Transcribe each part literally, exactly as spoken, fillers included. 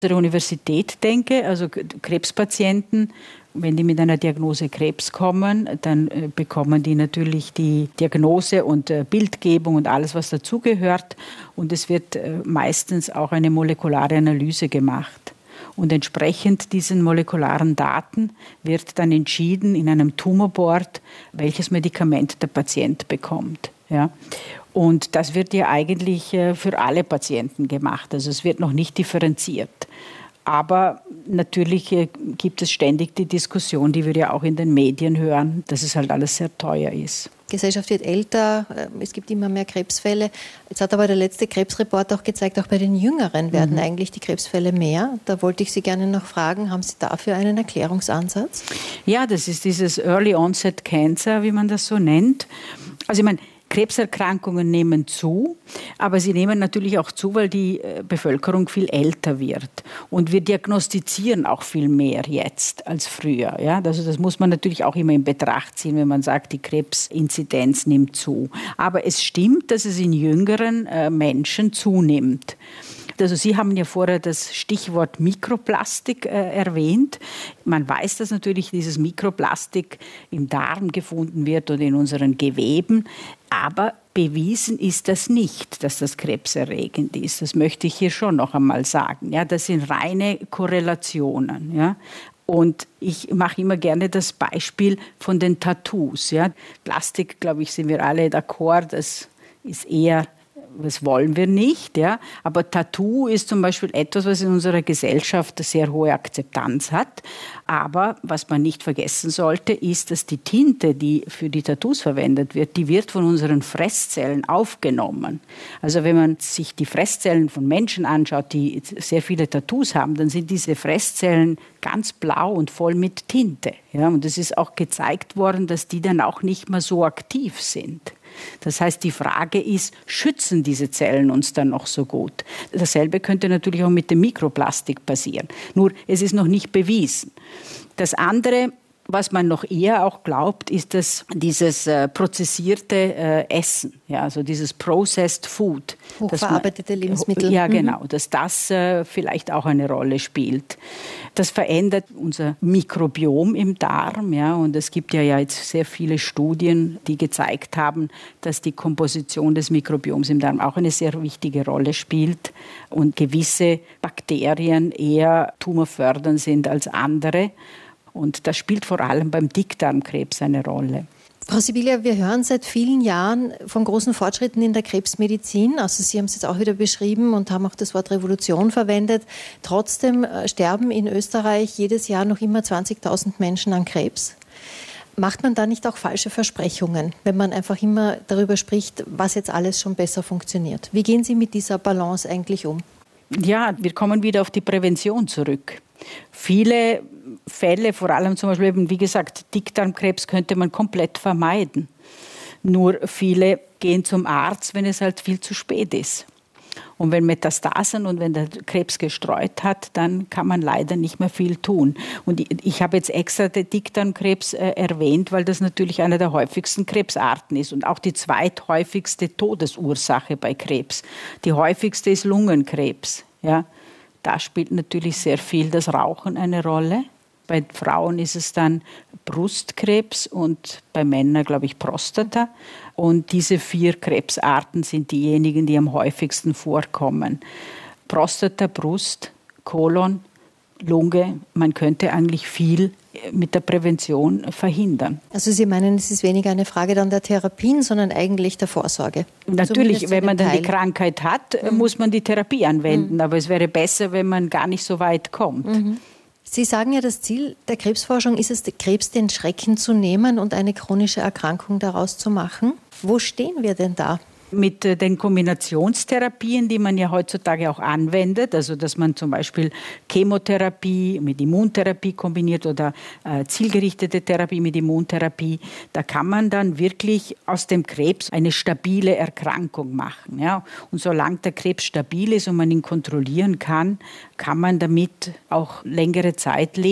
der Universität denke, also Krebspatienten, wenn die mit einer Diagnose Krebs kommen, dann äh, bekommen die natürlich die Diagnose und äh, Bildgebung und alles, was dazugehört. Und es wird äh, meistens auch eine molekulare Analyse gemacht. Und entsprechend diesen molekularen Daten wird dann entschieden in einem Tumorboard, welches Medikament der Patient bekommt. Ja. Und das wird ja eigentlich äh, für alle Patienten gemacht. Also es wird noch nicht differenziert. Aber natürlich gibt es ständig die Diskussion, die wir ja auch in den Medien hören, dass es halt alles sehr teuer ist. Die Gesellschaft wird älter, es gibt immer mehr Krebsfälle. Jetzt hat aber der letzte Krebsreport auch gezeigt, auch bei den Jüngeren werden mhm. eigentlich die Krebsfälle mehr. Da wollte ich Sie gerne noch fragen, haben Sie dafür einen Erklärungsansatz? Ja, das ist dieses Early Onset Cancer, wie man das so nennt. Also ich meine, Krebserkrankungen nehmen zu, aber sie nehmen natürlich auch zu, weil die Bevölkerung viel älter wird. Und wir diagnostizieren auch viel mehr jetzt als früher. Ja? Also das muss man natürlich auch immer in Betracht ziehen, wenn man sagt, die Krebsinzidenz nimmt zu. Aber es stimmt, dass es in jüngeren äh, Menschen zunimmt. Also Sie haben ja vorher das Stichwort Mikroplastik äh, erwähnt. Man weiß, dass natürlich dieses Mikroplastik im Darm gefunden wird oder in unseren Geweben. Aber bewiesen ist das nicht, dass das krebserregend ist. Das möchte ich hier schon noch einmal sagen. Ja, das sind reine Korrelationen. Ja. Und ich mache immer gerne das Beispiel von den Tattoos. Ja. Plastik, glaube ich, sind wir alle d'accord, das ist eher... Das wollen wir nicht, ja. Aber Tattoo ist zum Beispiel etwas, was in unserer Gesellschaft eine sehr hohe Akzeptanz hat. Aber was man nicht vergessen sollte, ist, dass die Tinte, die für die Tattoos verwendet wird, die wird von unseren Fresszellen aufgenommen. Also wenn man sich die Fresszellen von Menschen anschaut, die sehr viele Tattoos haben, dann sind diese Fresszellen ganz blau und voll mit Tinte. Ja. Und es ist auch gezeigt worden, dass die dann auch nicht mehr so aktiv sind. Das heißt, die Frage ist, schützen diese Zellen uns dann noch so gut? Dasselbe könnte natürlich auch mit dem Mikroplastik passieren. Nur, es ist noch nicht bewiesen. Das andere, was man noch eher auch glaubt, ist, dass dieses äh, prozessierte äh, Essen, ja, also dieses Processed Food. Hochverarbeitete man, Lebensmittel. Ja, genau, dass das äh, vielleicht auch eine Rolle spielt. Das verändert unser Mikrobiom im Darm, ja, und es gibt ja, ja jetzt sehr viele Studien, die gezeigt haben, dass die Komposition des Mikrobioms im Darm auch eine sehr wichtige Rolle spielt und gewisse Bakterien eher tumorfördernd sind als andere. Und das spielt vor allem beim Dickdarmkrebs eine Rolle. Frau Sibilia, wir hören seit vielen Jahren von großen Fortschritten in der Krebsmedizin. Also Sie haben es jetzt auch wieder beschrieben und haben auch das Wort Revolution verwendet. Trotzdem sterben in Österreich jedes Jahr noch immer zwanzigtausend Menschen an Krebs. Macht man da nicht auch falsche Versprechungen, wenn man einfach immer darüber spricht, was jetzt alles schon besser funktioniert? Wie gehen Sie mit dieser Balance eigentlich um? Ja, wir kommen wieder auf die Prävention zurück. Viele Fälle, vor allem zum Beispiel, eben, wie gesagt, Dickdarmkrebs könnte man komplett vermeiden. Nur viele gehen zum Arzt, wenn es halt viel zu spät ist. Und wenn Metastasen und wenn der Krebs gestreut hat, dann kann man leider nicht mehr viel tun. Und ich, ich habe jetzt extra den Dickdarmkrebs äh, erwähnt, weil das natürlich eine der häufigsten Krebsarten ist und auch die zweithäufigste Todesursache bei Krebs. Die häufigste ist Lungenkrebs. Ja. Da spielt natürlich sehr viel das Rauchen eine Rolle. Bei Frauen ist es dann Brustkrebs und bei Männern, glaube ich, Prostata. Und diese vier Krebsarten sind diejenigen, die am häufigsten vorkommen. Prostata, Brust, Kolon, Lunge. Man könnte eigentlich viel mit der Prävention verhindern. Also Sie meinen, es ist weniger eine Frage dann der Therapien, sondern eigentlich der Vorsorge? Natürlich, wenn man dann die Krankheit hat, mhm. muss man die Therapie anwenden. Mhm. Aber es wäre besser, wenn man gar nicht so weit kommt. Mhm. Sie sagen ja, das Ziel der Krebsforschung ist es, Krebs den Schrecken zu nehmen und eine chronische Erkrankung daraus zu machen. Wo stehen wir denn da? Mit den Kombinationstherapien, die man ja heutzutage auch anwendet, also dass man zum Beispiel Chemotherapie mit Immuntherapie kombiniert oder äh, zielgerichtete Therapie mit Immuntherapie, da kann man dann wirklich aus dem Krebs eine stabile Erkrankung machen. Ja? Und solange der Krebs stabil ist und man ihn kontrollieren kann, kann man damit auch längere Zeit leben.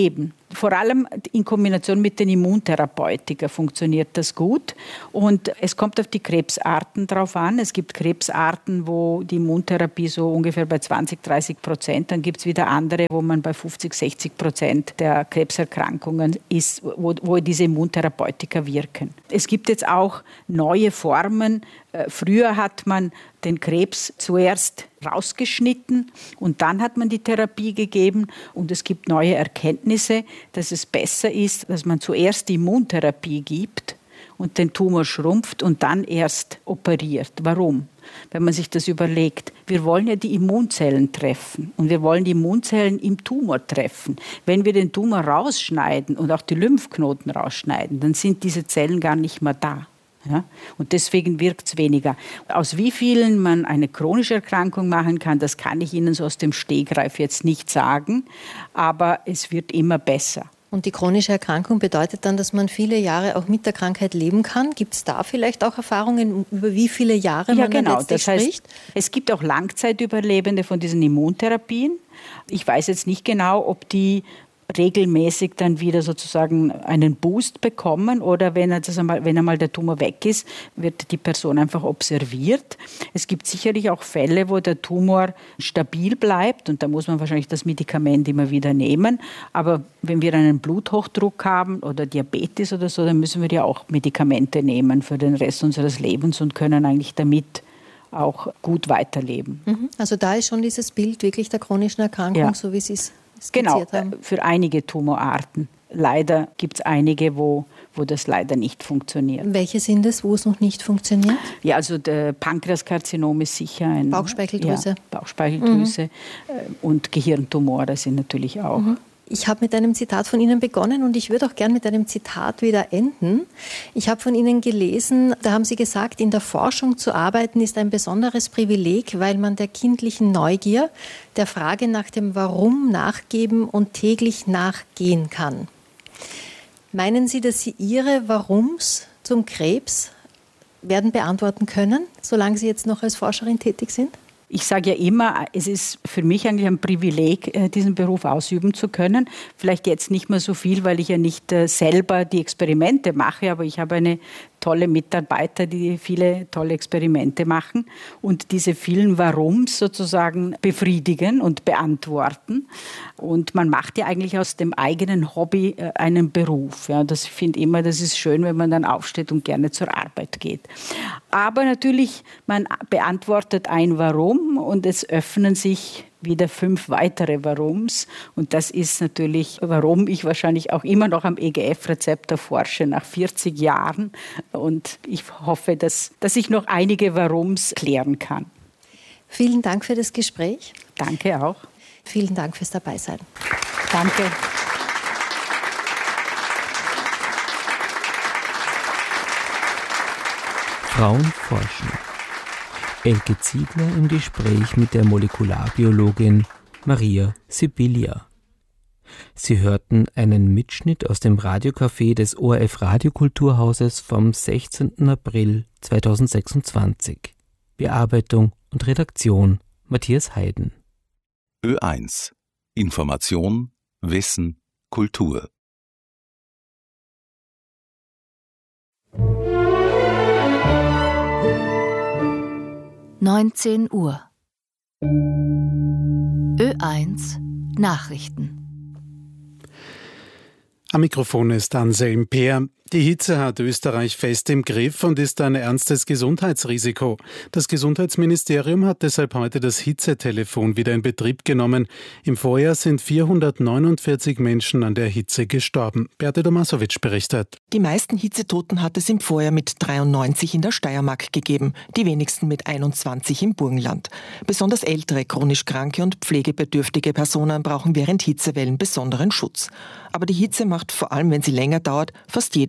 Vor allem in Kombination mit den Immuntherapeutika funktioniert das gut. Und es kommt auf die Krebsarten drauf an. Es gibt Krebsarten, wo die Immuntherapie so ungefähr bei zwanzig, dreißig Prozent, dann gibt es wieder andere, wo man bei fünfzig, sechzig Prozent der Krebserkrankungen ist, wo, wo diese Immuntherapeutika wirken. Es gibt jetzt auch neue Formen. Früher hat man den Krebs zuerst rausgeschnitten und dann hat man die Therapie gegeben. Und es gibt neue Erkenntnisse, dass es besser ist, dass man zuerst die Immuntherapie gibt und den Tumor schrumpft und dann erst operiert. Warum? Wenn man sich das überlegt, wir wollen ja die Immunzellen treffen und wir wollen die Immunzellen im Tumor treffen. Wenn wir den Tumor rausschneiden und auch die Lymphknoten rausschneiden, dann sind diese Zellen gar nicht mehr da. Ja? Und deswegen wirkt es weniger. Aus wie vielen man eine chronische Erkrankung machen kann, das kann ich Ihnen so aus dem Stegreif jetzt nicht sagen, aber es wird immer besser. Und die chronische Erkrankung bedeutet dann, dass man viele Jahre auch mit der Krankheit leben kann. Gibt es da vielleicht auch Erfahrungen, über wie viele Jahre ja, man genau. dann letztlich das heißt, spricht? Es gibt auch Langzeitüberlebende von diesen Immuntherapien. Ich weiß jetzt nicht genau, ob die regelmäßig dann wieder sozusagen einen Boost bekommen oder wenn, er das einmal, wenn einmal der Tumor weg ist, wird die Person einfach observiert. Es gibt sicherlich auch Fälle, wo der Tumor stabil bleibt und da muss man wahrscheinlich das Medikament immer wieder nehmen. Aber wenn wir einen Bluthochdruck haben oder Diabetes oder so, dann müssen wir ja auch Medikamente nehmen für den Rest unseres Lebens und können eigentlich damit auch gut weiterleben. Also da ist schon dieses Bild wirklich der chronischen Erkrankung, ja. so wie Sie es Genau, haben. Für einige Tumorarten. Leider gibt es einige, wo, wo das leider nicht funktioniert. Welche sind es, wo es noch nicht funktioniert? Ja, also der Pankreaskarzinom ist sicher ein... Bauchspeicheldrüse. Ja, Bauchspeicheldrüse mhm. und Gehirntumore sind natürlich auch. Mhm. Ich habe mit einem Zitat von Ihnen begonnen und ich würde auch gern mit einem Zitat wieder enden. Ich habe von Ihnen gelesen, da haben Sie gesagt, in der Forschung zu arbeiten ist ein besonderes Privileg, weil man der kindlichen Neugier, der Frage nach dem Warum nachgeben und täglich nachgehen kann. Meinen Sie, dass Sie Ihre Warums zum Krebs werden beantworten können, solange Sie jetzt noch als Forscherin tätig sind? Ich sage ja immer, es ist für mich eigentlich ein Privileg, diesen Beruf ausüben zu können. Vielleicht jetzt nicht mehr so viel, weil ich ja nicht selber die Experimente mache, aber ich habe eine tolle Mitarbeiter, die viele tolle Experimente machen und diese vielen Warums sozusagen befriedigen und beantworten. Und man macht ja eigentlich aus dem eigenen Hobby einen Beruf. Ja, das finde ich immer, das ist schön, wenn man dann aufsteht und gerne zur Arbeit geht. Aber natürlich, man beantwortet ein Warum und es öffnen sich wieder fünf weitere Warums. Und das ist natürlich, warum ich wahrscheinlich auch immer noch am E G F-Rezeptor forsche nach vierzig Jahren. Und ich hoffe, dass, dass ich noch einige Warums klären kann. Vielen Dank für das Gespräch. Danke auch. Vielen Dank fürs Dabeisein. Danke. Frauen forschen. Elke Ziegler im Gespräch mit der Molekularbiologin Maria Sibilia. Sie hörten einen Mitschnitt aus dem Radiocafé des O R F Radiokulturhauses vom sechzehnten April zweitausendsechsundzwanzig. Bearbeitung und Redaktion Matthias Heiden. Ö eins. Information, Wissen, Kultur. neunzehn Uhr. Ö eins Nachrichten. Am Mikrofon ist Anselm Peer. Die Hitze hat Österreich fest im Griff und ist ein ernstes Gesundheitsrisiko. Das Gesundheitsministerium hat deshalb heute das Hitzetelefon wieder in Betrieb genommen. Im Vorjahr sind vierhundertneunundvierzig Menschen an der Hitze gestorben. Beate Domasovic berichtet. Die meisten Hitzetoten hat es im Vorjahr mit dreiundneunzig in der Steiermark gegeben, die wenigsten mit einundzwanzig im Burgenland. Besonders ältere, chronisch kranke und pflegebedürftige Personen brauchen während Hitzewellen besonderen Schutz. Aber die Hitze macht vor allem, wenn sie länger dauert, fast jedem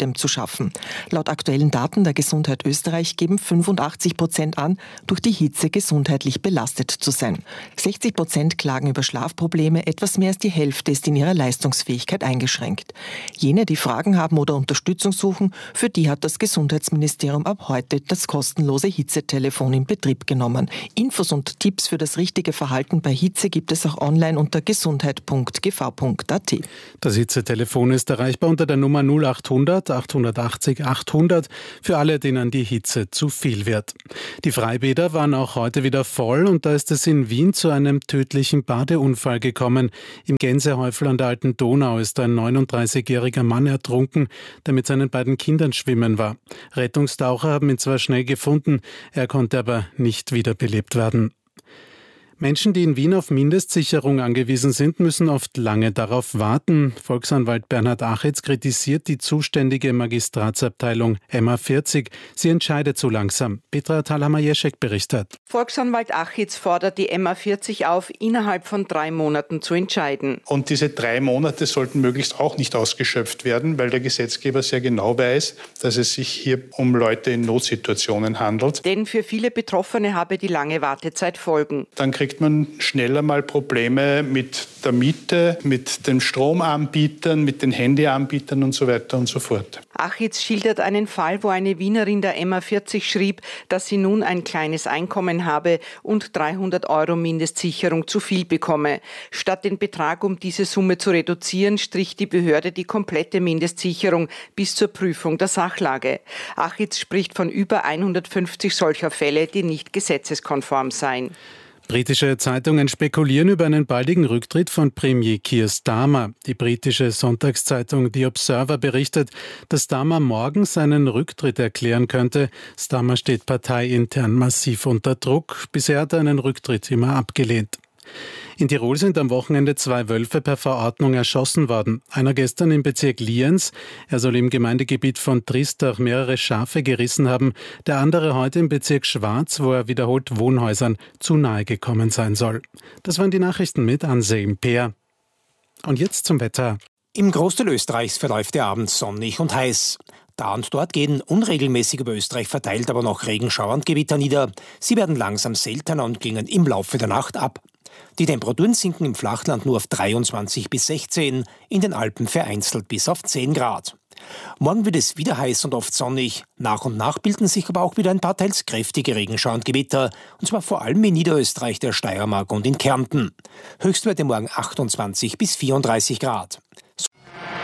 trotzdem zu schaffen. Laut aktuellen Daten der Gesundheit Österreich geben fünfundachtzig Prozent an, durch die Hitze gesundheitlich belastet zu sein. sechzig Prozent klagen über Schlafprobleme, etwas mehr als die Hälfte ist in ihrer Leistungsfähigkeit eingeschränkt. Jene, die Fragen haben oder Unterstützung suchen, für die hat das Gesundheitsministerium ab heute das kostenlose Hitzetelefon in Betrieb genommen. Infos und Tipps für das richtige Verhalten bei Hitze gibt es auch online unter gesundheit punkt g v punkt a t. Das Hitzetelefon ist erreichbar unter der Nummer null achthundert achthundertachtzig achthundert für alle, denen die Hitze zu viel wird. Die Freibäder waren auch heute wieder voll und da ist es in Wien zu einem tödlichen Badeunfall gekommen. Im Gänsehäufel an der Alten Donau ist ein neununddreißigjähriger Mann ertrunken, der mit seinen beiden Kindern schwimmen war. Rettungstaucher haben ihn zwar schnell gefunden, er konnte aber nicht wiederbelebt werden. Menschen, die in Wien auf Mindestsicherung angewiesen sind, müssen oft lange darauf warten. Volksanwalt Bernhard Achitz kritisiert die zuständige Magistratsabteilung M A vierzig. Sie entscheidet zu langsam. Petra Thalhammer-Jeschek berichtet. Volksanwalt Achitz fordert die M A vierzig auf, innerhalb von drei Monaten zu entscheiden. Und diese drei Monate sollten möglichst auch nicht ausgeschöpft werden, weil der Gesetzgeber sehr genau weiß, dass es sich hier um Leute in Notsituationen handelt. Denn für viele Betroffene habe die lange Wartezeit Folgen. Dann kriegt man schneller mal Probleme mit der Miete, mit den Stromanbietern, mit den Handyanbietern und so weiter und so fort. Achitz schildert einen Fall, wo eine Wienerin der M A vierzig schrieb, dass sie nun ein kleines Einkommen habe und dreihundert Euro Mindestsicherung zu viel bekomme. Statt den Betrag um diese Summe zu reduzieren, strich die Behörde die komplette Mindestsicherung bis zur Prüfung der Sachlage. Achitz spricht von über hundertfünfzig solcher Fälle, die nicht gesetzeskonform seien. Britische Zeitungen spekulieren über einen baldigen Rücktritt von Premier Keir Starmer. Die britische Sonntagszeitung The Observer berichtet, dass Starmer morgen seinen Rücktritt erklären könnte. Starmer steht parteiintern massiv unter Druck. Bisher hat er einen Rücktritt immer abgelehnt. In Tirol sind am Wochenende zwei Wölfe per Verordnung erschossen worden. Einer gestern im Bezirk Lienz. Er soll im Gemeindegebiet von Tristach mehrere Schafe gerissen haben. Der andere heute im Bezirk Schwarz, wo er wiederholt Wohnhäusern zu nahe gekommen sein soll. Das waren die Nachrichten mit Anselm Peer. Und jetzt zum Wetter. Im Großteil Österreichs verläuft der Abend sonnig und heiß. Da und dort gehen unregelmäßig über Österreich verteilt aber noch Regenschauer und Gewitter nieder. Sie werden langsam seltener und klingen im Laufe der Nacht ab. Die Temperaturen sinken im Flachland nur auf dreiundzwanzig bis sechzehn, in den Alpen vereinzelt bis auf zehn Grad. Morgen wird es wieder heiß und oft sonnig. Nach und nach bilden sich aber auch wieder ein paar teils kräftige Regenschauer und Gewitter, und zwar vor allem in Niederösterreich, der Steiermark und in Kärnten. Höchstwerte morgen achtundzwanzig bis vierunddreißig Grad.